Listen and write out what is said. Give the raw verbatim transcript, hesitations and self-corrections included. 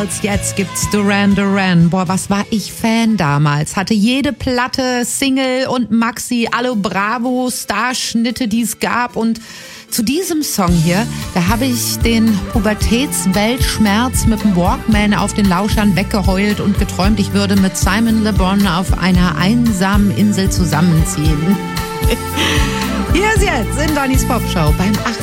Jetzt gibt's Duran Duran. Boah, was war ich Fan damals. Hatte jede Platte, Single und Maxi, alle Bravo, Starschnitte, die es gab. Und zu diesem Song hier, da habe ich den Pubertätsweltschmerz mit dem Walkman auf den Lauschern weggeheult und geträumt, ich würde mit Simon Le Bon auf einer einsamen Insel zusammenziehen. Hier ist jetzt in Donnys Popshow beim